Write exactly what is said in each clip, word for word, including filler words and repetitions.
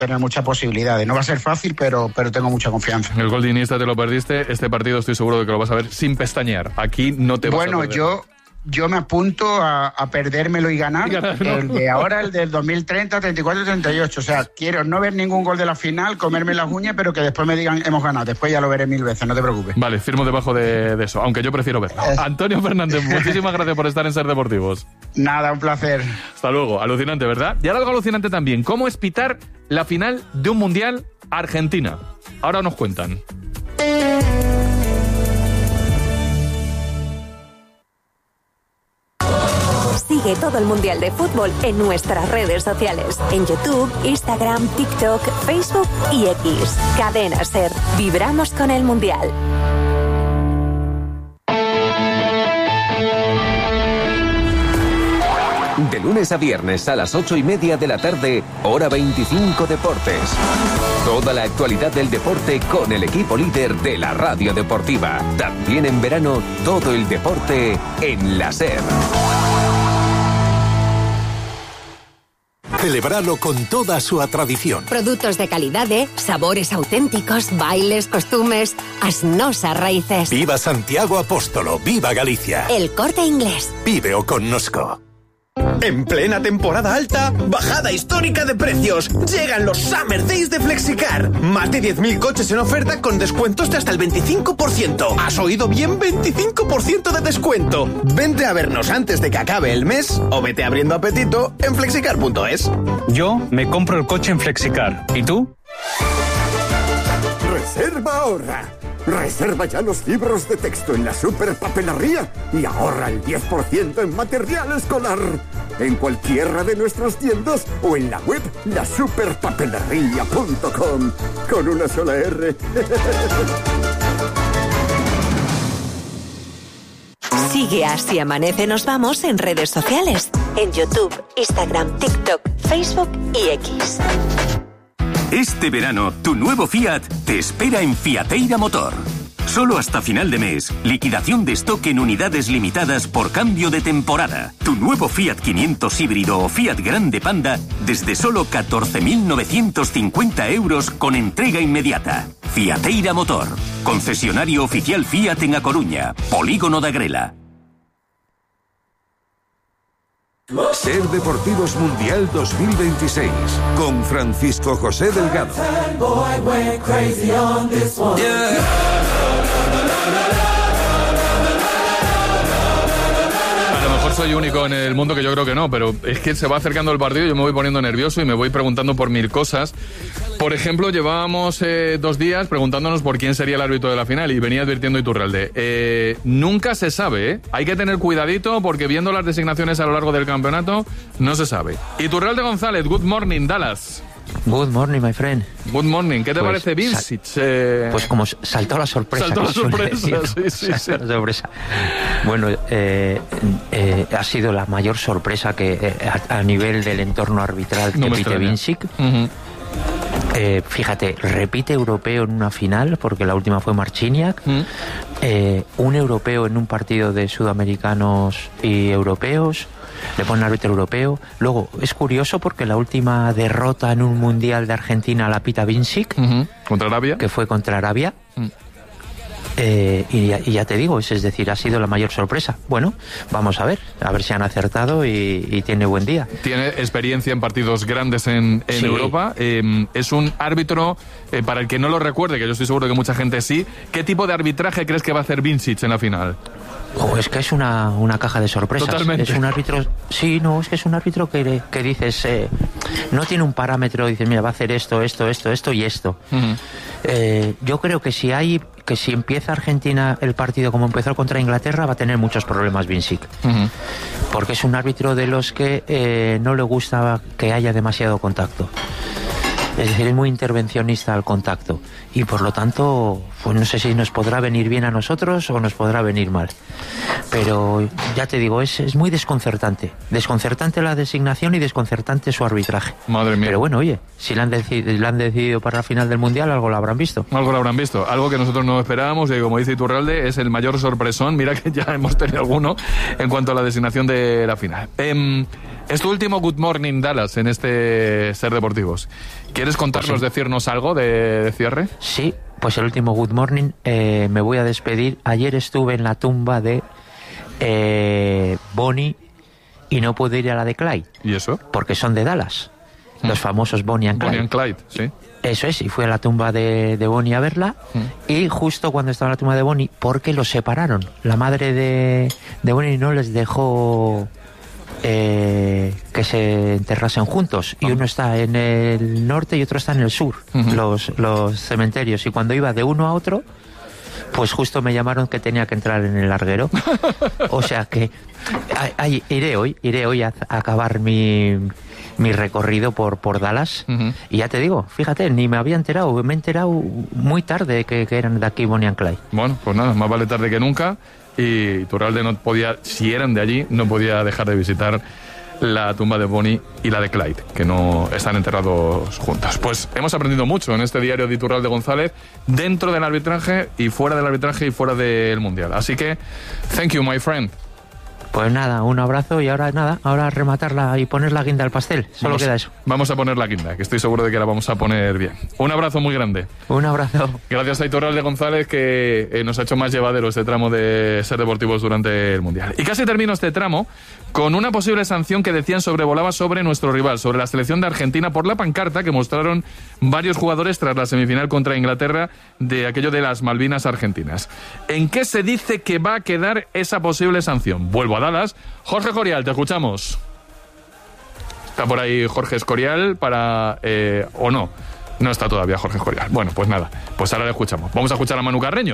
tener muchas posibilidades. No va a ser fácil, pero, pero tengo mucha confianza. El gol de Iniesta te lo perdiste. Este partido estoy seguro de que lo vas a ver sin pestañear. Aquí no te vas bueno, a perder. Bueno, yo... Yo me apunto a, a perdérmelo y ganar, y ganar ¿no? el de ahora, el del dos mil treinta, treinta y cuatro, treinta y ocho. O sea, quiero no ver ningún gol de la final, comerme las uñas, pero que después me digan hemos ganado. Después ya lo veré mil veces, no te preocupes. Vale, firmo debajo de, de eso, aunque yo prefiero verlo. Eh. Antonio Fernández, muchísimas gracias por estar en Ser Deportivos. Nada, un placer. Hasta luego. Alucinante, ¿verdad? Y ahora algo alucinante también. ¿Cómo es pitar la final de un Mundial Argentina? Ahora nos cuentan. Sigue todo el Mundial de Fútbol en nuestras redes sociales. En YouTube, Instagram, TikTok, Facebook y X. Cadena Ser. Vibramos con el Mundial. De lunes a viernes a las ocho y media de la tarde, Hora veinticinco Deportes. Toda la actualidad del deporte con el equipo líder de la radio deportiva. También en verano, todo el deporte en la Ser. Celebralo con toda su tradición. Productos de calidad, de sabores auténticos, bailes, costumes, asnosas raíces. Viva Santiago Apóstolo, viva Galicia. El Corte Inglés. Vive o connosco. En plena temporada alta, bajada histórica de precios. Llegan los Summer Days de Flexicar. Más de diez mil coches en oferta con descuentos de hasta el veinticinco por ciento. ¿Has oído bien? veinticinco por ciento de descuento. Vente a vernos antes de que acabe el mes o vete abriendo apetito en flexicar punto es. Yo me compro el coche en Flexicar. ¿Y tú? Reserva ahora. Reserva ya los libros de texto en la Superpapelería y ahorra el diez por ciento en material escolar. En cualquiera de nuestras tiendas o en la web la superpapelería punto com. Con una sola R. Sigue Así Amanece Nos Vamos en redes sociales. En YouTube, Instagram, TikTok, Facebook y X. Este verano, tu nuevo Fiat te espera en Fiateira Motor. Solo hasta final de mes, liquidación de stock en unidades limitadas por cambio de temporada. Tu nuevo Fiat quinientos híbrido o Fiat Grande Panda desde solo catorce mil novecientos cincuenta euros con entrega inmediata. Fiateira Motor, concesionario oficial Fiat en A Coruña, Polígono da Grela. Ser Deportivos Mundial dos mil veintiséis con Francisco José Delgado. A lo mejor soy único en el mundo, que yo creo que no, pero es que se va acercando el partido y yo me voy poniendo nervioso y me voy preguntando por mil cosas. Por ejemplo, llevábamos eh, dos días preguntándonos por quién sería el árbitro de la final y venía advirtiendo Iturralde. Eh, nunca se sabe, ¿eh? Hay que tener cuidadito porque viendo las designaciones a lo largo del campeonato, no se sabe. Iturralde González, good morning, Dallas. Good morning, my friend. Good morning. ¿Qué te pues, parece Vincic? Eh... Pues como saltó la sorpresa. Saltó la sorpresa, decir, ¿no? sí, sí, sí. La sorpresa. Bueno, eh, eh, ha sido la mayor sorpresa que eh, a, a nivel del entorno arbitral no que pite Vincic. Uh-huh. Eh, fíjate, repite europeo en una final, porque la última fue Marciniak. Mm. Eh, un europeo en un partido de sudamericanos y europeos. Le ponen árbitro europeo. Luego, es curioso porque la última derrota en un mundial de Argentina la pita Vincic. Uh-huh. ¿Contra Arabia? Que fue contra Arabia. Mm. Eh, y, ya, y ya te digo, es, es decir, ha sido la mayor sorpresa. Bueno, vamos a ver, a ver si han acertado y, y tiene buen día. Tiene experiencia en partidos grandes en, en sí. Europa. Eh, es un árbitro, eh, para el que no lo recuerde, que yo estoy seguro que mucha gente sí. ¿Qué tipo de arbitraje crees que va a hacer Vincic en la final? Oh, es que es una, una caja de sorpresas. Totalmente. Es un árbitro, sí, no, es que es un árbitro que, que dices, eh, no tiene un parámetro, dices, mira, va a hacer esto, esto, esto, esto y esto. Uh-huh. Eh, yo creo que si hay, que si empieza Argentina el partido como empezó contra Inglaterra, va a tener muchos problemas Vincic. Uh-huh. Porque es un árbitro de los que eh, no le gusta que haya demasiado contacto. Es decir, es muy intervencionista al contacto y por lo tanto, pues no sé si nos podrá venir bien a nosotros o nos podrá venir mal. Pero ya te digo, es, es muy desconcertante. Desconcertante la designación y desconcertante su arbitraje. Madre mía. Pero bueno, oye, si la han, decidido, la han decidido para la final del Mundial, algo lo habrán visto. Algo lo habrán visto. Algo que nosotros no esperábamos y como dice Iturralde, es el mayor sorpresón. Mira que ya hemos tenido alguno en cuanto a la designación de la final. Eh, Es tu último Good Morning Dallas en este Ser Deportivos. ¿Quieres contarnos, pues sí. decirnos algo de, de cierre? Sí, pues el último Good Morning. Eh, me voy a despedir. Ayer estuve en la tumba de eh, Bonnie y no pude ir a la de Clyde. ¿Y eso? Porque son de Dallas. Mm. Los famosos Bonnie and Clyde. Bonnie and Clyde, sí. Eso es, y fui a la tumba de, de Bonnie a verla. Mm. Y justo cuando estaba en la tumba de Bonnie, porque los separaron. La madre de, de Bonnie no les dejó... Eh, que se enterrasen juntos, y uno está en el norte y otro está en el sur, uh-huh. los, los cementerios, y cuando iba de uno a otro, pues justo me llamaron que tenía que entrar en el larguero. O sea que ay, ay, iré hoy iré hoy a, a acabar mi, mi recorrido por, por Dallas, uh-huh. y ya te digo, fíjate, ni me había enterado, me he enterado muy tarde que, que eran de aquí Bonnie and Clyde. Bueno, pues nada, más vale tarde que nunca. Y Iturralde no podía, si eran de allí, no podía dejar de visitar la tumba de Bonnie y la de Clyde, que no están enterrados juntos. Pues hemos aprendido mucho en este diario de Iturralde González, dentro del arbitraje y fuera del arbitraje y fuera del Mundial. Así que, thank you, my friend. Pues nada, un abrazo, y ahora nada, ahora rematarla y poner la guinda al pastel. Solo vamos, queda eso. Vamos a poner la guinda, que estoy seguro de que la vamos a poner bien. Un abrazo muy grande. Un abrazo. Gracias a Iturralde González, que eh, nos ha hecho más llevadero este tramo de Ser Deportivos durante el Mundial. Y casi termino este tramo con una posible sanción que decían sobrevolaba sobre nuestro rival, sobre la selección de Argentina, por la pancarta que mostraron varios jugadores tras la semifinal contra Inglaterra de aquello de las Malvinas argentinas. ¿En qué se dice que va a quedar esa posible sanción? Vuelvo a Dallas. Jorge Escorial, te escuchamos. Está por ahí Jorge Escorial para... Eh, ¿o no? No está todavía Jorge Escorial. Bueno, pues nada, pues ahora le escuchamos. Vamos a escuchar a Manu Carreño.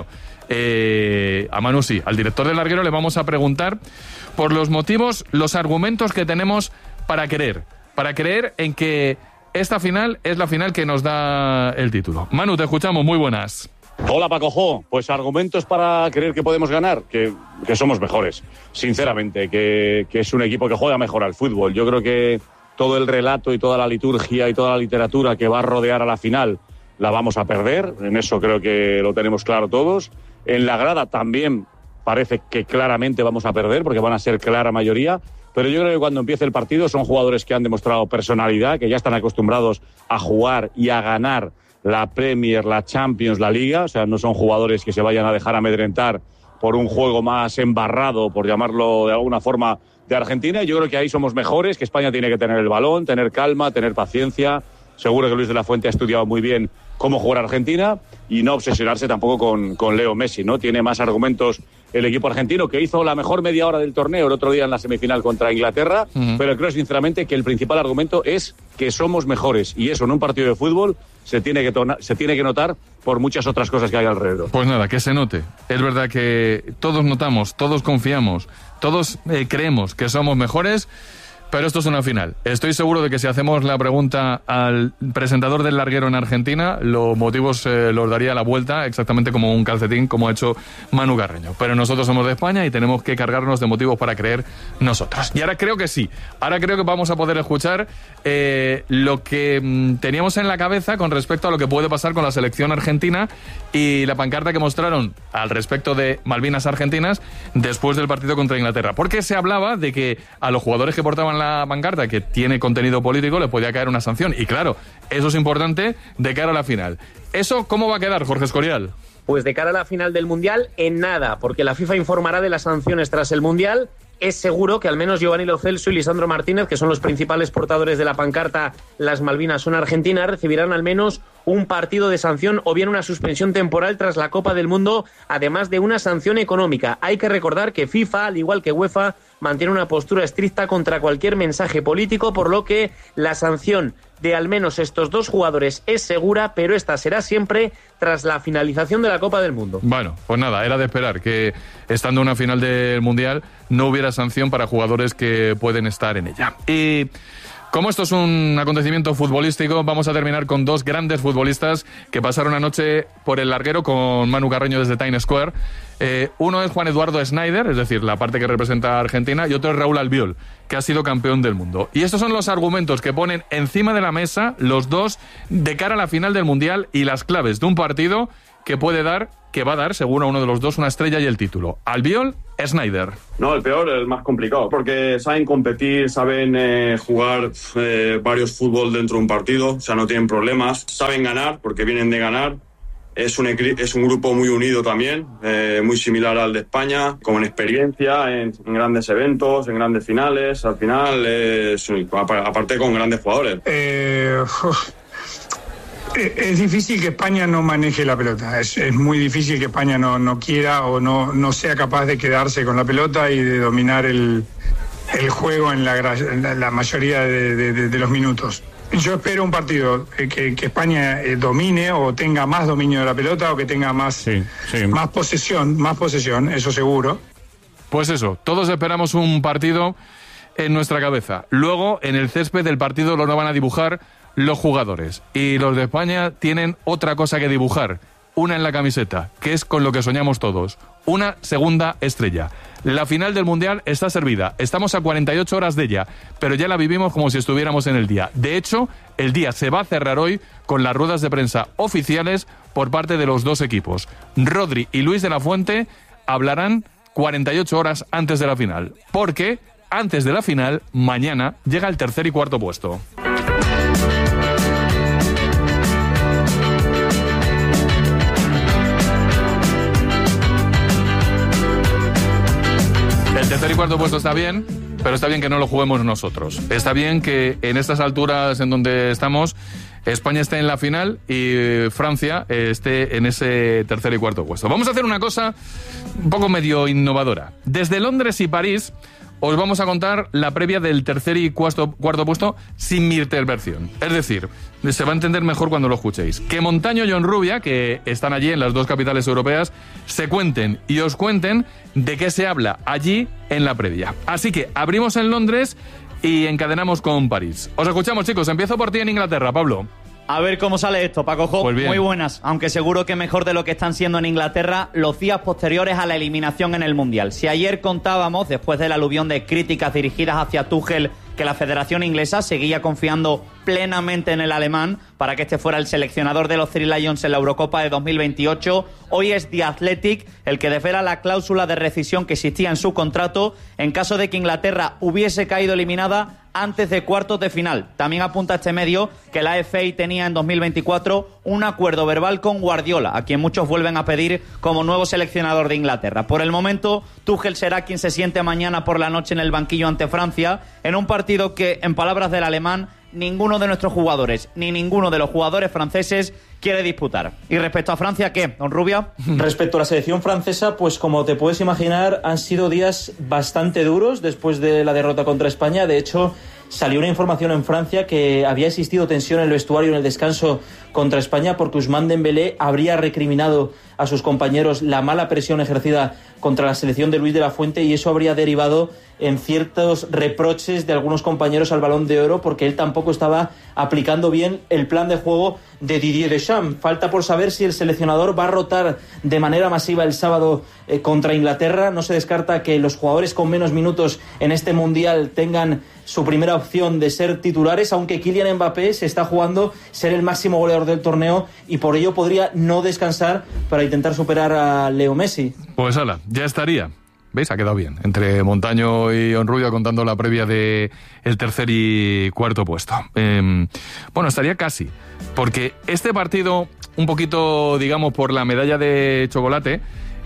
Eh, a Manu sí, al director del larguero le vamos a preguntar por los motivos, los argumentos que tenemos para creer, para creer en que esta final es la final que nos da el título. Manu, te escuchamos, muy buenas. Hola Paco Jo, pues argumentos para creer que podemos ganar, que, que somos mejores, sinceramente, que, que es un equipo que juega mejor al fútbol. Yo creo que todo el relato y toda la liturgia y toda la literatura que va a rodear a la final la vamos a perder, en eso creo que lo tenemos claro todos. En la grada también parece que claramente vamos a perder, porque van a ser clara mayoría, pero yo creo que cuando empiece el partido son jugadores que han demostrado personalidad, que ya están acostumbrados a jugar y a ganar la Premier, la Champions, la Liga, o sea, no son jugadores que se vayan a dejar amedrentar por un juego más embarrado, por llamarlo de alguna forma, de Argentina. Y yo creo que ahí somos mejores, que España tiene que tener el balón, tener calma, tener paciencia. Seguro que Luis de la Fuente ha estudiado muy bien cómo jugar Argentina y no obsesionarse tampoco con, con Leo Messi, ¿no? Tiene más argumentos el equipo argentino, que hizo la mejor media hora del torneo el otro día en la semifinal contra Inglaterra, uh-huh. pero creo sinceramente que el principal argumento es que somos mejores, y eso en un partido de fútbol se tiene que, tona- se tiene que notar por muchas otras cosas que hay alrededor. Pues nada, que se note. Es verdad que todos notamos, todos confiamos, todos eh, creemos que somos mejores, pero esto es una final. Estoy seguro de que si hacemos la pregunta al presentador del larguero en Argentina, los motivos eh, los daría la vuelta exactamente como un calcetín, como ha hecho Manu Carreño. Pero nosotros somos de España y tenemos que cargarnos de motivos para creer nosotros. Y ahora creo que sí. Ahora creo que vamos a poder escuchar eh, lo que mm, teníamos en la cabeza con respecto a lo que puede pasar con la selección argentina y la pancarta que mostraron al respecto de Malvinas argentinas después del partido contra Inglaterra. Porque se hablaba de que a los jugadores que portaban la pancarta, que tiene contenido político, le podía caer una sanción. Y claro, eso es importante de cara a la final. ¿Eso cómo va a quedar, Jorge Escorial? Pues de cara a la final del Mundial, en nada, porque la FIFA informará de las sanciones tras el Mundial. Es seguro que al menos Giovanni Lo Celso y Lisandro Martínez, que son los principales portadores de la pancarta Las Malvinas son Argentina, recibirán al menos un partido de sanción o bien una suspensión temporal tras la Copa del Mundo, además de una sanción económica. Hay que recordar que FIFA, al igual que UEFA, mantiene una postura estricta contra cualquier mensaje político, por lo que la sanción de al menos estos dos jugadores es segura, pero esta será siempre tras la finalización de la Copa del Mundo. Bueno, pues nada, era de esperar que estando en una final del Mundial no hubiera sanción para jugadores que pueden estar en ella. Y como esto es un acontecimiento futbolístico, vamos a terminar con dos grandes futbolistas que pasaron anoche por el larguero con Manu Carreño desde Times Square. Eh, uno es Juan Eduardo Schneider, es decir, la parte que representa a Argentina, y otro es Raúl Albiol, que ha sido campeón del mundo. Y estos son los argumentos que ponen encima de la mesa los dos de cara a la final del Mundial y las claves de un partido que puede dar, que va a dar, según a uno de los dos, una estrella y el título. Albiol, Sneijder. No, el peor, el más complicado, porque saben competir, saben eh, jugar eh, varios fútbol dentro de un partido, o sea, no tienen problemas, saben ganar, porque vienen de ganar. Es un, es un grupo muy unido también, eh, muy similar al de España, con experiencia en, en grandes eventos, en grandes finales. Al final, es, aparte con grandes jugadores. Eh, es difícil que España no maneje la pelota. Es, es muy difícil que España no, no quiera o no, no sea capaz de quedarse con la pelota y de dominar el, el juego en la, en la mayoría de, de, de los minutos. Yo espero un partido que, que España eh, domine o tenga más dominio de la pelota o que tenga más, sí, sí. más posesión, más posesión, eso seguro. Pues eso, todos esperamos un partido en nuestra cabeza. Luego, en el césped del partido lo van a dibujar los jugadores. Y los de España tienen otra cosa que dibujar, una en la camiseta, que es con lo que soñamos todos. Una segunda estrella. La final del Mundial está servida. Estamos a cuarenta y ocho horas de ella, pero ya la vivimos como si estuviéramos en el día. De hecho, el día se va a cerrar hoy con las ruedas de prensa oficiales por parte de los dos equipos. Rodri y Luis de la Fuente hablarán cuarenta y ocho horas antes de la final, porque antes de la final, mañana, llega el tercer y cuarto puesto. El tercer y cuarto puesto está bien, pero está bien que no lo juguemos nosotros. Está bien que en estas alturas en donde estamos, España esté en la final y Francia esté en ese tercer y cuarto puesto. Vamos a hacer una cosa un poco medio innovadora. Desde Londres y París os vamos a contar la previa del tercer y cuarto, cuarto puesto sin mi intervención. Es decir, se va a entender mejor cuando lo escuchéis. Que Montaño y Onrubia, que están allí en las dos capitales europeas, se cuenten y os cuenten de qué se habla allí en la previa. Así que abrimos en Londres y encadenamos con París. Os escuchamos, chicos. Empiezo por ti en Inglaterra, Pablo. A ver cómo sale esto, Paco Jo. Pues bien. Muy buenas, aunque seguro que mejor de lo que están siendo en Inglaterra los días posteriores a la eliminación en el Mundial. Si ayer contábamos, después del aluvión de críticas dirigidas hacia Tuchel, que la Federación Inglesa seguía confiando plenamente en el alemán para que este fuera el seleccionador de los Three Lions en la Eurocopa de dos mil veintiocho. Hoy es The Athletic el que desvela la cláusula de rescisión que existía en su contrato en caso de que Inglaterra hubiese caído eliminada antes de cuartos de final. También apunta este medio que la F A tenía en dos mil veinticuatro un acuerdo verbal con Guardiola, a quien muchos vuelven a pedir como nuevo seleccionador de Inglaterra. Por el momento, Tuchel será quien se siente mañana por la noche en el banquillo ante Francia, en un partido que, en palabras del alemán, ninguno de nuestros jugadores, ni ninguno de los jugadores franceses quiere disputar. Y respecto a Francia, ¿qué, don Rubia? Respecto a la selección francesa, pues como te puedes imaginar, han sido días bastante duros después de la derrota contra España. De hecho, salió una información en Francia que había existido tensión en el vestuario en el descanso contra España porque Ousmane Dembélé habría recriminado a sus compañeros la mala presión ejercida contra la selección de Luis de la Fuente, y eso habría derivado en ciertos reproches de algunos compañeros al Balón de Oro porque él tampoco estaba aplicando bien el plan de juego de Didier Deschamps. Falta por saber si el seleccionador va a rotar de manera masiva el sábado eh, contra Inglaterra. No se descarta que los jugadores con menos minutos en este Mundial tengan su primera opción de ser titulares, aunque Kylian Mbappé se está jugando ser el máximo goleador del torneo y por ello podría no descansar para intentar superar a Leo Messi. Pues ala, ya estaría. ¿Veis? Ha quedado bien. Entre Montaño y Onrubia contando la previa de el tercer y cuarto puesto. Eh, bueno, estaría casi. Porque este partido, un poquito, digamos, por la medalla de chocolate,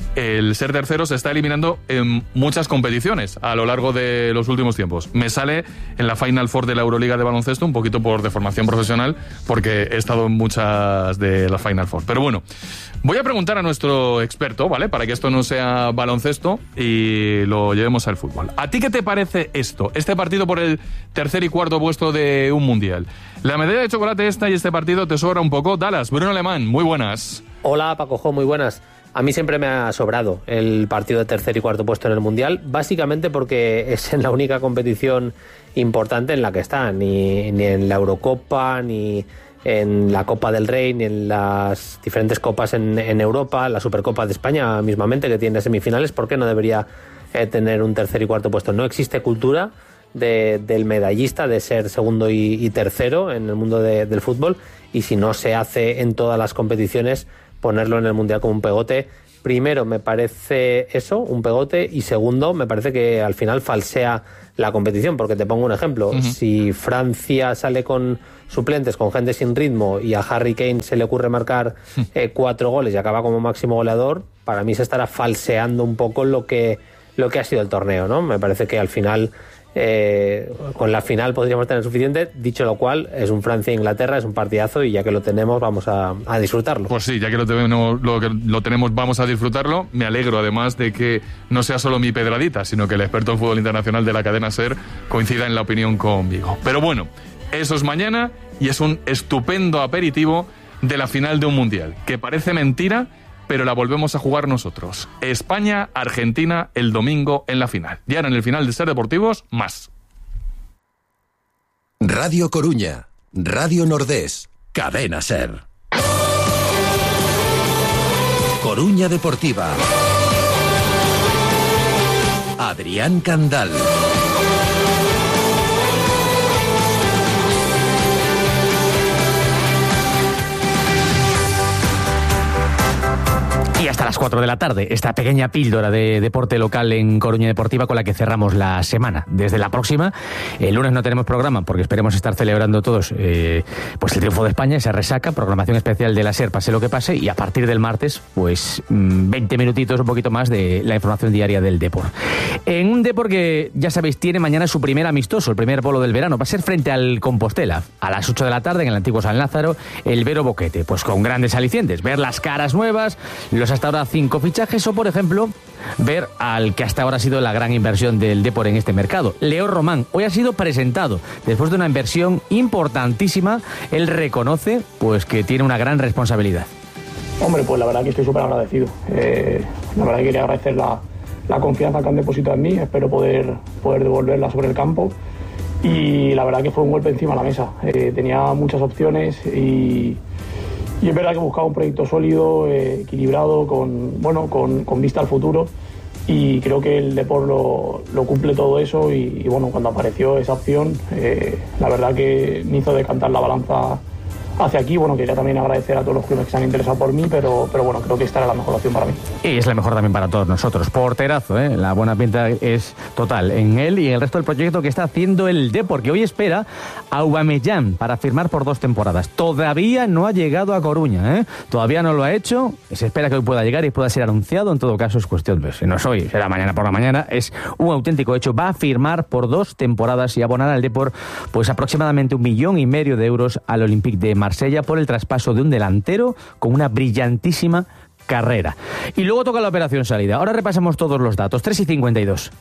el ser tercero se está eliminando en muchas competiciones a lo largo de los últimos tiempos. Me sale en la Final Four de la Euroliga de baloncesto, un poquito por deformación profesional, porque he estado en muchas de las Final Four. Pero bueno, voy a preguntar a nuestro experto, ¿vale? Para que esto no sea baloncesto y lo llevemos al fútbol. ¿A ti qué te parece esto? Este partido por el tercer y cuarto puesto de un mundial. La medalla de chocolate esta y este partido te sobra un poco. Dallas, Bruno Alemán, muy buenas. Hola, Paco Jo, muy buenas. A mí siempre me ha sobrado el partido de tercer y cuarto puesto en el Mundial, básicamente porque es en la única competición importante en la que está, ni, ni en la Eurocopa, ni en la Copa del Rey, ni en las diferentes copas en, en Europa, la Supercopa de España mismamente, que tiene semifinales. ¿Por qué no debería eh, tener un tercer y cuarto puesto? No existe cultura de, del medallista de ser segundo y, y tercero en el mundo de, del fútbol, y si no se hace en todas las competiciones, ponerlo en el Mundial como un pegote. Primero, me parece eso, un pegote, y segundo, me parece que al final falsea la competición, porque te pongo un ejemplo. Uh-huh. Si Francia sale con suplentes, con gente sin ritmo, y a Harry Kane se le ocurre marcar eh, cuatro goles y acaba como máximo goleador, para mí se estará falseando un poco lo que, lo que ha sido el torneo, ¿no? Me parece que al final... Eh, con la final podríamos tener suficiente. Dicho lo cual, es un Francia-Inglaterra, es un partidazo, y ya que lo tenemos vamos a, a disfrutarlo. Pues sí, ya que lo tenemos, lo, lo tenemos vamos a disfrutarlo. Me alegro además de que no sea solo mi pedradita, sino que el experto en fútbol internacional de la cadena SER coincida en la opinión conmigo. Pero bueno, eso es mañana y es un estupendo aperitivo de la final de un mundial, que parece mentira, pero la volvemos a jugar nosotros. España-Argentina el domingo en la final. Y ahora en el final de Ser Deportivos, más. Radio Coruña, Radio Nordés, Cadena Ser. Coruña Deportiva. Adrián Candal. Y hasta las cuatro de la tarde, esta pequeña píldora de deporte local en Coruña Deportiva con la que cerramos la semana. Desde la próxima, el lunes no tenemos programa porque esperemos estar celebrando todos eh, pues el triunfo de España, esa resaca, programación especial de la SER, pase lo que pase, y a partir del martes, pues veinte minutitos, un poquito más de la información diaria del deporte. En un deporte que, ya sabéis, tiene mañana su primer amistoso, el primer polo del verano, va a ser frente al Compostela, a las ocho de la tarde en el antiguo San Lázaro, el Vero Boquete, pues con grandes alicientes, ver las caras nuevas, los hasta ahora cinco fichajes, o por ejemplo ver al que hasta ahora ha sido la gran inversión del Depor en este mercado, Leo Román. Hoy ha sido presentado después de una inversión importantísima. Él reconoce pues que tiene una gran responsabilidad. Hombre, pues la verdad que estoy súper agradecido. Eh, la verdad que quería agradecer la, la confianza que han depositado en mí. Espero poder, poder devolverla sobre el campo, y la verdad que fue un golpe encima de la mesa. Eh, tenía muchas opciones y Y es verdad que buscaba un proyecto sólido, eh, equilibrado, con, bueno, con, con vista al futuro, y creo que el Depor lo, lo cumple todo eso, y, y bueno, cuando apareció esa opción, eh, la verdad que me hizo decantar la balanza hacia aquí. Bueno, quería también agradecer a todos los clubes que se han interesado por mí, pero, pero bueno, creo que esta era la mejor opción para mí. Y es la mejor también para todos nosotros. Porterazo, ¿eh? La buena pinta es total en él y en el resto del proyecto que está haciendo el Depor, que hoy espera a Aubameyang para firmar por dos temporadas. Todavía no ha llegado a Coruña, ¿eh? Todavía no lo ha hecho. Se espera que hoy pueda llegar y pueda ser anunciado. En todo caso, es cuestión de... Si no es hoy, será mañana por la mañana. Es un auténtico hecho. Va a firmar por dos temporadas y abonar al Depor pues aproximadamente un millón y medio de euros al Olympique de Marsella por el traspaso de un delantero con una brillantísima carrera. Y luego toca la operación salida. Ahora repasamos todos los datos. tres y cincuenta y dos.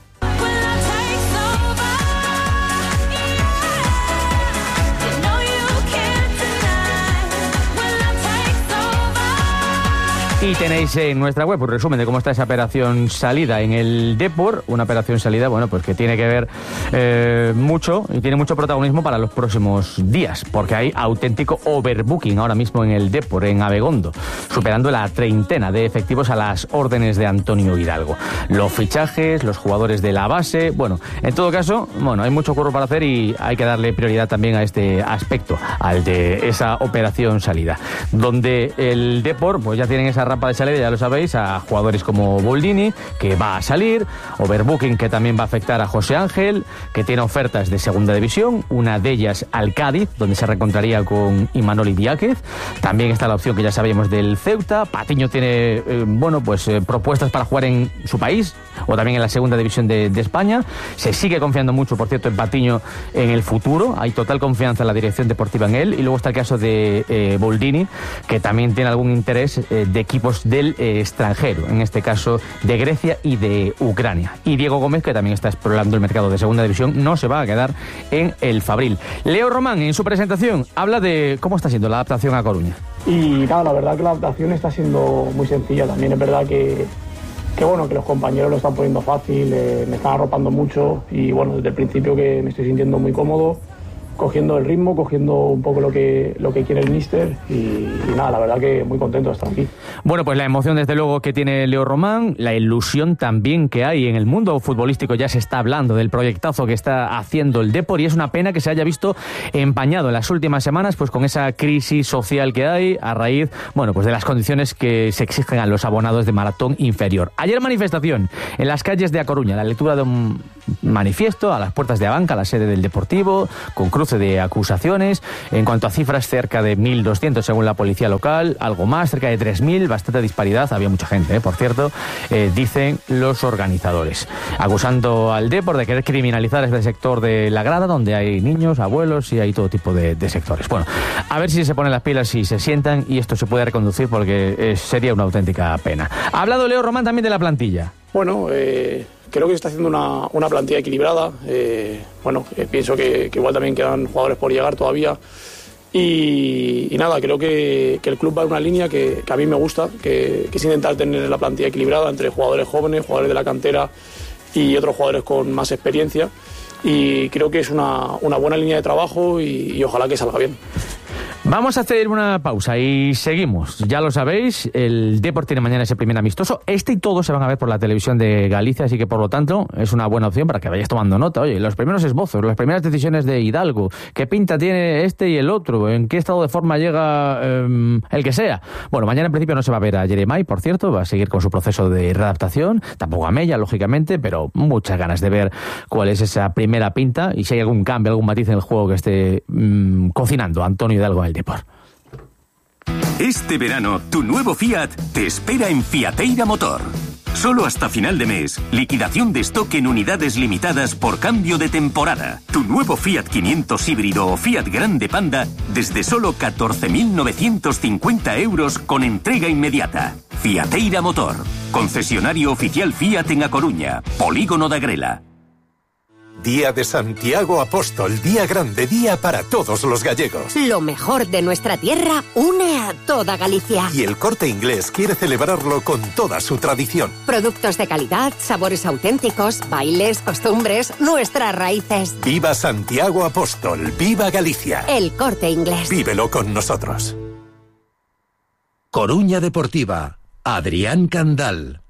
Y tenéis en nuestra web un resumen de cómo está esa operación salida en el Depor. Una operación salida, bueno, pues que tiene que ver eh, mucho y tiene mucho protagonismo para los próximos días, porque hay auténtico overbooking ahora mismo en el Depor, en Abegondo, superando la treintena de efectivos a las órdenes de Antonio Hidalgo. Los fichajes, los jugadores de la base, bueno, en todo caso, bueno, hay mucho curro para hacer y hay que darle prioridad también a este aspecto, al de esa operación salida, donde el Depor, pues ya tienen esa rampa de salida, ya lo sabéis, a jugadores como Boldini, que va a salir, overbooking que también va a afectar a José Ángel, que tiene ofertas de segunda división, una de ellas al Cádiz, donde se reencontraría con Imanol Idiáquez. También está la opción que ya sabíamos del Ceuta. Patiño tiene, eh, bueno, pues eh, propuestas para jugar en su país o también en la segunda división de, de España. Se sigue confiando mucho, por cierto, en Patiño en el futuro. Hay total confianza en la dirección deportiva en él. Y luego está el caso de eh, Boldini, que también tiene algún interés eh, de equipos del eh, extranjero, en este caso de Grecia y de Ucrania. Y Diego Gómez, que también está explorando el mercado de segunda división, no se va a quedar en el Fabril. Leo Román, en su presentación, habla de cómo está siendo la adaptación a Coruña. Y nada, la verdad que la adaptación está siendo muy sencilla. También es verdad que, que bueno, que los compañeros lo están poniendo fácil, eh, me están arropando mucho y bueno, desde el principio que me estoy sintiendo muy cómodo cogiendo el ritmo, cogiendo un poco lo que, lo que quiere el míster y, y nada, la verdad que muy contento de estar aquí. Bueno, pues la emoción desde luego que tiene Leo Román, la ilusión también que hay en el mundo futbolístico, ya se está hablando del proyectazo que está haciendo el Depor y es una pena que se haya visto empañado en las últimas semanas pues con esa crisis social que hay a raíz, bueno, pues de las condiciones que se exigen a los abonados de maratón inferior. Ayer manifestación en las calles de A Coruña, la lectura de un manifiesto a las puertas de Abanca, la sede del Deportivo, con cruce de acusaciones. En cuanto a cifras, cerca de mil doscientos según la policía local, algo más, cerca de tres mil, bastante disparidad, había mucha gente, ¿eh? por cierto, eh, dicen los organizadores, acusando al Depor de querer criminalizar este sector de la grada, donde hay niños, abuelos y hay todo tipo de, de sectores. Bueno, a ver si se ponen las pilas y se sientan y esto se puede reconducir porque eh, sería una auténtica pena. Ha hablado Leo Román también de la plantilla. Bueno, eh, creo que se está haciendo una, una plantilla equilibrada. Eh, bueno, eh, pienso que, que igual también quedan jugadores por llegar todavía. Y, y nada, creo que, que el club va en una línea que, que a mí me gusta, que, que es intentar tener la plantilla equilibrada entre jugadores jóvenes, jugadores de la cantera y otros jugadores con más experiencia. Y creo que es una, una buena línea de trabajo y, y ojalá que salga bien. Vamos a hacer una pausa y seguimos. Ya lo sabéis, el Depor tiene mañana ese primer amistoso. Este y todos se van a ver por la televisión de Galicia, así que por lo tanto es una buena opción para que vayáis tomando nota. Oye, los primeros esbozos, las primeras decisiones de Hidalgo, qué pinta tiene este y el otro, en qué estado de forma llega eh, el que sea. Bueno, mañana en principio no se va a ver a Jeremai, por cierto, va a seguir con su proceso de readaptación, tampoco a Mella, lógicamente, pero muchas ganas de ver cuál es esa primera pinta y si hay algún cambio, algún matiz en el juego que esté mmm, cocinando Antonio Hidalgo en el Depor. Este verano, tu nuevo Fiat te espera en Fiateira Motor. Solo hasta final de mes, liquidación de stock en unidades limitadas por cambio de temporada. Tu nuevo Fiat quinientos híbrido o Fiat Grande Panda desde solo catorce mil novecientos cincuenta euros con entrega inmediata. Fiateira Motor, concesionario oficial Fiat en A Coruña, Polígono da Grela. Día de Santiago Apóstol, día grande, día para todos los gallegos. Lo mejor de nuestra tierra une a toda Galicia. Y el Corte Inglés quiere celebrarlo con toda su tradición. Productos de calidad, sabores auténticos, bailes, costumbres, nuestras raíces. Viva Santiago Apóstol, viva Galicia. El Corte Inglés. Vívelo con nosotros. Coruña Deportiva, Adrián Candal.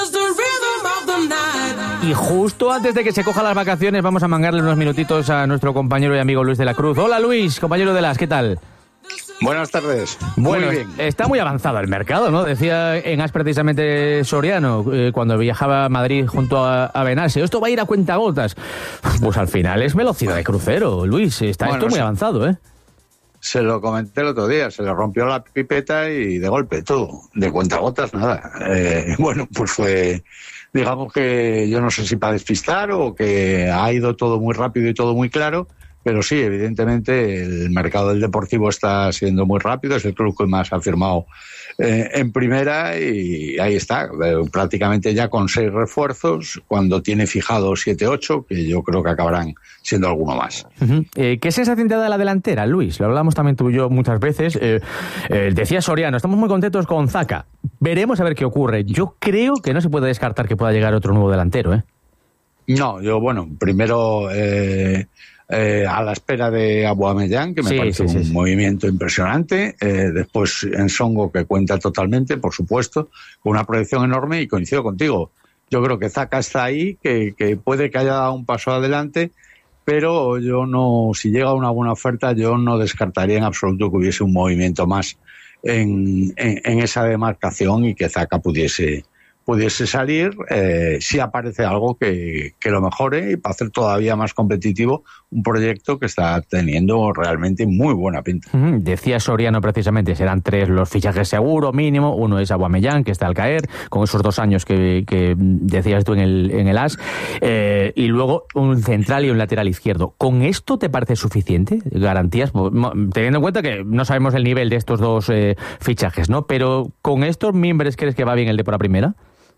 Y justo antes de que se coja las vacaciones vamos a mangarle unos minutitos a nuestro compañero y amigo Luis de la Cruz. Hola Luis, compañero de las, ¿qué tal? Buenas tardes. Bueno, muy bien. Está muy avanzado el mercado, ¿no? Decía en As precisamente Soriano, eh, cuando viajaba a Madrid junto a, a Benasio, esto va a ir a cuentagotas. Pues al final es velocidad de crucero, Luis, está bueno, esto muy sí. avanzado, ¿eh? Se lo comenté el otro día, se le rompió la pipeta y de golpe todo, de cuentagotas nada. Eh, bueno, pues fue... Digamos que yo no sé si para despistar o que ha ido todo muy rápido y todo muy claro, pero sí, evidentemente el mercado del deportivo está siendo muy rápido, es el club que más ha firmado eh, en primera y ahí está, eh, prácticamente ya con seis refuerzos, cuando tiene fijado siete, ocho, que yo creo que acabarán siendo alguno más. Uh-huh. Eh, ¿Qué sensación te da de la delantera, Luis? Lo hablamos también tú y yo muchas veces. Eh, eh, decía Soriano, estamos muy contentos con Zaka. Veremos a ver qué ocurre. Yo creo que no se puede descartar que pueda llegar otro nuevo delantero, ¿eh? No, yo, bueno, primero eh, eh, a la espera de Aubameyang, que me sí, parece sí, un sí, movimiento sí. impresionante. Eh, después Nsongo, que cuenta totalmente, por supuesto, con una proyección enorme y coincido contigo. Yo creo que Zaka está ahí, que, que puede que haya dado un paso adelante, pero yo no, si llega una buena oferta, yo no descartaría en absoluto que hubiese un movimiento más en, en, en esa demarcación y que Zaka pudiese, pudiese salir eh, si aparece algo que, que lo mejore y para hacer todavía más competitivo un proyecto que está teniendo realmente muy buena pinta. Uh-huh. Decía Soriano precisamente, serán tres los fichajes seguro, mínimo, uno es Aubameyang, que está al caer, con esos dos años que, que decías tú en el, en el A S, eh, y luego un central y un lateral izquierdo. ¿Con esto te parece suficiente? ¿Garantías? Teniendo en cuenta que no sabemos el nivel de estos dos eh, fichajes, ¿no? Pero ¿con estos mimbres crees que va bien el de por la primera?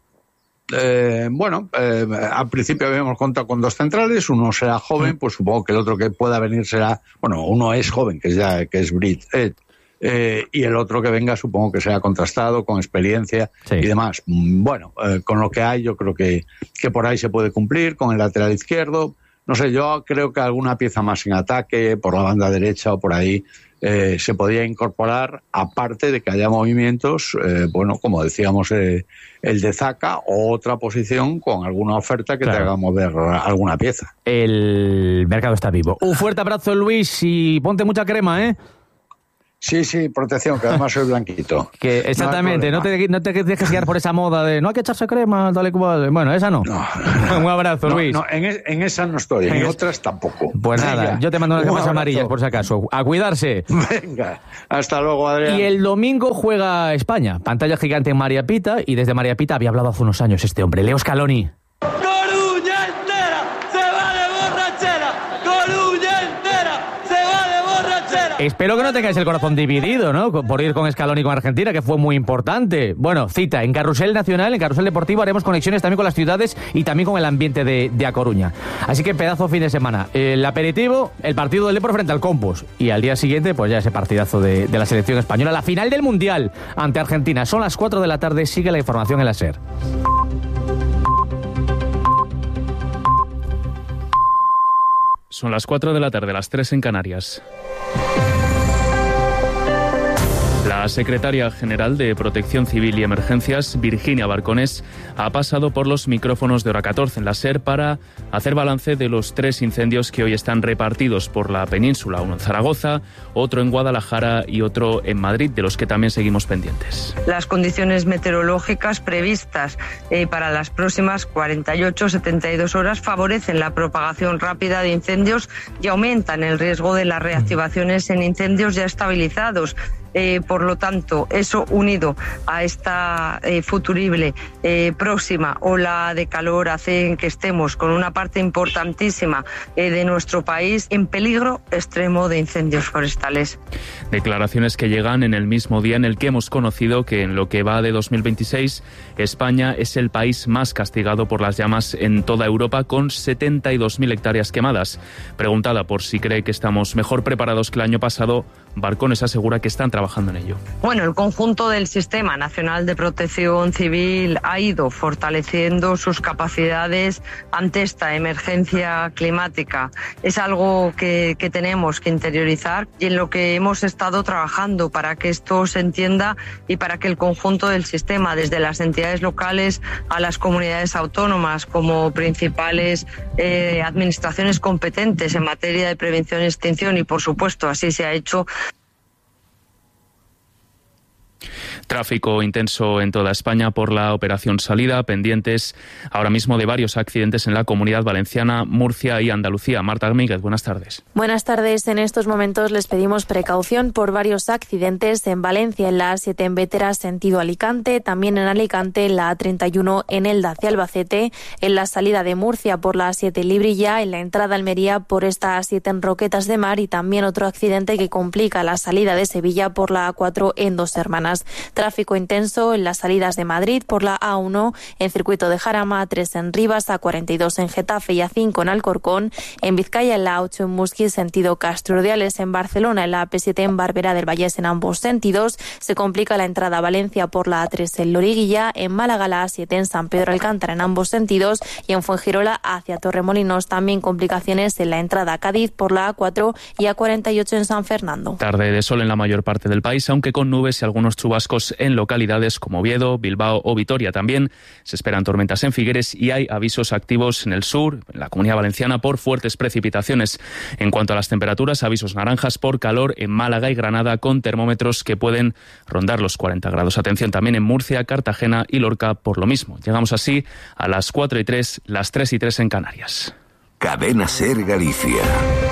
Eh, bueno, eh, al principio habíamos contado con dos centrales, uno será joven, pues supongo que el otro que pueda venir será, bueno, uno es joven, que es ya, que es Brit, eh, eh, y el otro que venga supongo que será contrastado, con experiencia sí. y demás. Bueno, eh, con lo que hay yo creo que, que por ahí se puede cumplir, con el lateral izquierdo, no sé, yo creo que alguna pieza más en ataque, por la banda derecha o por ahí, eh, se podría incorporar, aparte de que haya movimientos, eh, bueno, como decíamos, eh, el de Zaka o otra posición con alguna oferta que claro. te haga mover alguna pieza. El mercado está vivo. Un fuerte abrazo, Luis, y ponte mucha crema, ¿eh? Sí, sí, protección, que además soy blanquito. Que exactamente, no, no, te, no te dejes guiar por esa moda de no hay que echarse crema, tal y cual. Bueno, esa no. no, no. Un abrazo, no, Luis. No, en, en esa no estoy, en, en otras tampoco. Pues nada, Venga, yo te mando unas gafas amarillas por si acaso. A cuidarse. Venga, hasta luego, Adrián. Y el domingo juega España. Pantalla gigante en María Pita, y desde María Pita había hablado hace unos años este hombre, Leo Scaloni. ¡Coruña entera se va de borrachera! ¡Coruña entera se va de borrachera! Espero que no tengáis el corazón dividido, ¿no? Por ir con Scaloni con Argentina, que fue muy importante. Bueno, cita en Carrusel Nacional, en Carrusel Deportivo, haremos conexiones también con las ciudades y también con el ambiente de, de A Coruña. Así que pedazo fin de semana. El aperitivo, el partido del Depor frente al Compos. Y al día siguiente, pues ya ese partidazo de, de la selección española. La final del Mundial ante Argentina. Son las cuatro de la tarde, sigue la información en la SER. Son las cuatro de la tarde, las tres en Canarias. La secretaria general de Protección Civil y Emergencias, Virginia Barcones, ha pasado por los micrófonos de Hora catorce en la SER para hacer balance de los tres incendios que hoy están repartidos por la península, uno en Zaragoza, otro en Guadalajara y otro en Madrid, de los que también seguimos pendientes. Las condiciones meteorológicas previstas eh, para las próximas cuarenta y ocho a setenta y dos horas favorecen la propagación rápida de incendios y aumentan el riesgo de las reactivaciones en incendios ya estabilizados. Eh, por lo tanto, eso unido a esta eh, futurible eh, próxima ola de calor hace que estemos con una parte importantísima eh, de nuestro país en peligro extremo de incendios forestales. Declaraciones que llegan en el mismo día en el que hemos conocido que en lo que va de dos mil veintiséis, España es el país más castigado por las llamas en toda Europa, con setenta y dos mil hectáreas quemadas. Preguntada por si cree que estamos mejor preparados que el año pasado, Barcones asegura que están trabajando en ello. Bueno, el conjunto del Sistema Nacional de Protección Civil ha ido fortaleciendo sus capacidades ante esta emergencia climática. Es algo que, que tenemos que interiorizar y en lo que hemos estado trabajando para que esto se entienda y para que el conjunto del sistema, desde las entidades locales a las comunidades autónomas como principales eh, administraciones competentes en materia de prevención y extinción, y por supuesto así se ha hecho. Tráfico intenso en toda España por la operación Salida, pendientes ahora mismo de varios accidentes en la Comunidad Valenciana, Murcia y Andalucía. Marta Armíguez, buenas tardes. Buenas tardes. En estos momentos les pedimos precaución por varios accidentes en Valencia, en la A siete en Bétera, sentido Alicante, también en Alicante, en la A treinta y uno en Elda hacia Albacete, en la salida de Murcia por la A siete Librilla, en la entrada a Almería por esta A siete en Roquetas de Mar, y también otro accidente que complica la salida de Sevilla por la A cuatro en Dos Hermanas. Tráfico intenso en las salidas de Madrid por la A uno en Circuito de Jarama, A tres en Rivas, A cuarenta y dos en Getafe y A cinco en Alcorcón, en Vizcaya en la A ocho en Musquis, sentido Castro-Urdiales, en Barcelona en la A P siete en Barberá del Vallés en ambos sentidos. Se complica la entrada a Valencia por la A tres en Loriguilla, en Málaga la A siete en San Pedro Alcántara en ambos sentidos, y en Fuengirola hacia Torremolinos también complicaciones en la entrada a Cádiz por la A cuatro y A cuarenta y ocho en San Fernando. Tarde de sol en la mayor parte del país, aunque con nubes y algunos chubascos en localidades como Oviedo, Bilbao o Vitoria. También se esperan tormentas en Figueres y hay avisos activos en el sur, en la Comunidad Valenciana, por fuertes precipitaciones. En cuanto a las temperaturas, avisos naranjas por calor en Málaga y Granada, con termómetros que pueden rondar los cuarenta grados. Atención también en Murcia, Cartagena y Lorca por lo mismo. Llegamos así a las cuatro y tres, las tres y tres en Canarias. Cadena SER Galicia.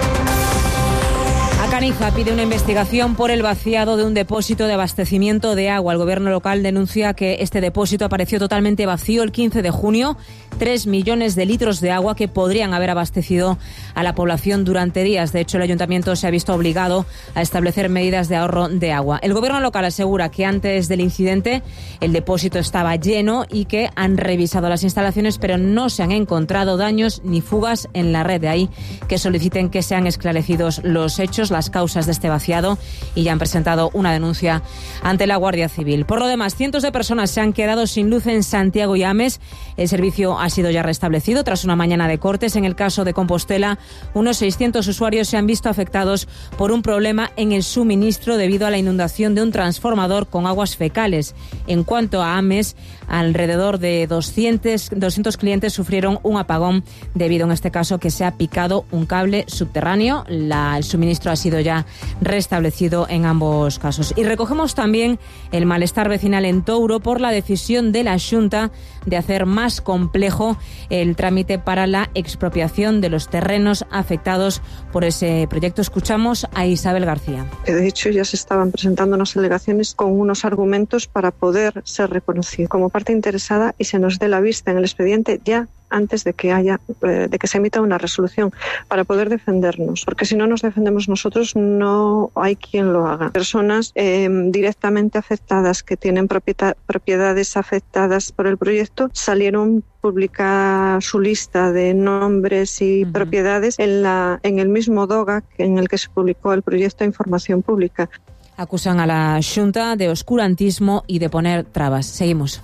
Canija pide una investigación por el vaciado de un depósito de abastecimiento de agua. El gobierno local denuncia que este depósito apareció totalmente vacío el quince de junio. Tres millones de litros de agua que podrían haber abastecido a la población durante días. De hecho, el ayuntamiento se ha visto obligado a establecer medidas de ahorro de agua. El gobierno local asegura que antes del incidente el depósito estaba lleno y que han revisado las instalaciones, pero no se han encontrado daños ni fugas en la red. De ahí que soliciten que sean esclarecidos los hechos. La las causas de este vaciado y ya han presentado una denuncia ante la Guardia Civil. Por lo demás, cientos de personas se han quedado sin luz en Santiago y Ames. El servicio ha sido ya restablecido tras una mañana de cortes. En el caso de Compostela, unos seiscientos usuarios se han visto afectados por un problema en el suministro debido a la inundación de un transformador con aguas fecales. En cuanto a Ames, alrededor de doscientos, doscientos clientes sufrieron un apagón debido en este caso que se ha picado un cable subterráneo. La, el suministro ha sido ya restablecido en ambos casos. Y recogemos también el malestar vecinal en Touro por la decisión de la Xunta de hacer más complejo el trámite para la expropiación de los terrenos afectados por ese proyecto. Escuchamos a Isabel García. De hecho, ya se estaban presentando unas alegaciones con unos argumentos para poder ser reconocido como parte interesada y se nos dé la vista en el expediente ya antes de que haya, eh, de que se emita una resolución para poder defendernos, porque si no nos defendemos nosotros no hay quien lo haga. Personas eh, directamente afectadas que tienen propieta- propiedades afectadas por el proyecto salieron publicar su lista de nombres y uh-huh. propiedades en la en el mismo DOGA en el que se publicó el proyecto de información pública. Acusan a la Xunta de oscurantismo y de poner trabas. Seguimos.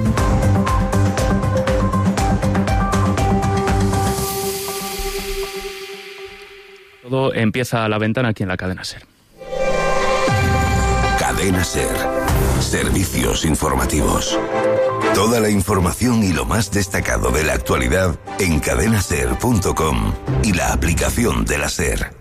Todo empieza a la ventana aquí en la cadena SER. Cadena SER. Servicios informativos. Toda la información y lo más destacado de la actualidad en cadena ser punto com y la aplicación de la SER.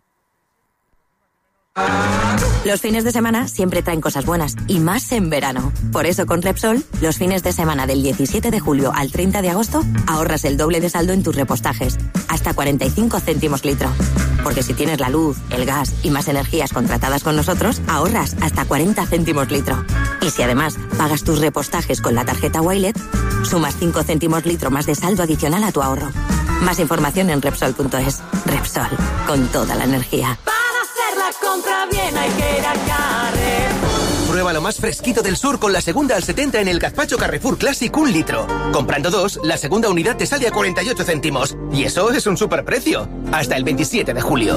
Los fines de semana siempre traen cosas buenas, y más en verano. Por eso con Repsol, los fines de semana del diecisiete de julio al treinta de agosto, ahorras el doble de saldo en tus repostajes, hasta cuarenta y cinco céntimos litro. Porque si tienes la luz, el gas y más energías contratadas con nosotros, ahorras hasta cuarenta céntimos litro. Y si además pagas tus repostajes con la tarjeta Wilet, sumas cinco céntimos litro más de saldo adicional a tu ahorro. Más información en Repsol punto es. Repsol, con toda la energía. La compra bien hay que ir a Carrefour. Prueba lo más fresquito del sur con la segunda al setenta en el gazpacho Carrefour Classic un litro. Comprando dos, la segunda unidad te sale a cuarenta y ocho céntimos. Y eso es un superprecio. Hasta el veintisiete de julio.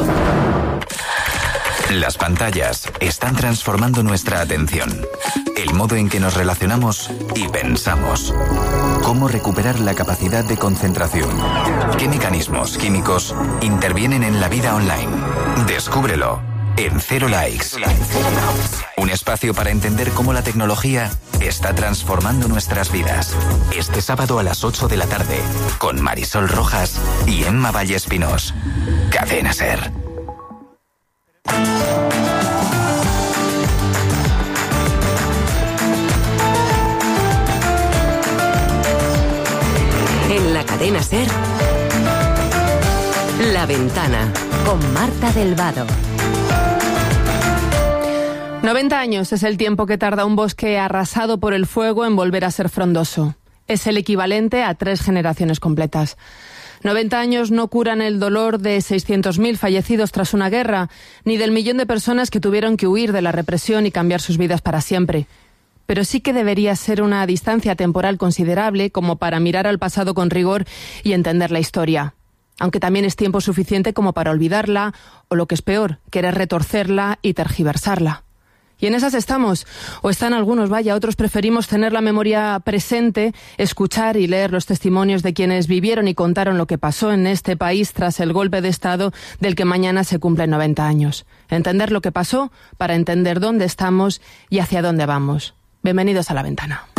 Las pantallas están transformando nuestra atención, el modo en que nos relacionamos y pensamos. ¿Cómo recuperar la capacidad de concentración? ¿Qué mecanismos químicos intervienen en la vida online? Descúbrelo en Cero Likes. Un espacio para entender cómo la tecnología está transformando nuestras vidas. Este sábado a las ocho de la tarde, con Marisol Rojas y Emma Vallespinos. Cadena SER. En la cadena SER, La Ventana, con Marta del Vado. noventa años es el tiempo que tarda un bosque arrasado por el fuego en volver a ser frondoso. Es el equivalente a tres generaciones completas. noventa años no curan el dolor de seiscientos mil fallecidos tras una guerra, ni del millón de personas que tuvieron que huir de la represión y cambiar sus vidas para siempre. Pero sí que debería ser una distancia temporal considerable como para mirar al pasado con rigor y entender la historia. Aunque también es tiempo suficiente como para olvidarla, o lo que es peor, querer retorcerla y tergiversarla. Y en esas estamos, o están algunos, vaya, otros preferimos tener la memoria presente, escuchar y leer los testimonios de quienes vivieron y contaron lo que pasó en este país tras el golpe de Estado del que mañana se cumplen noventa años. Entender lo que pasó para entender dónde estamos y hacia dónde vamos. Bienvenidos a La Ventana.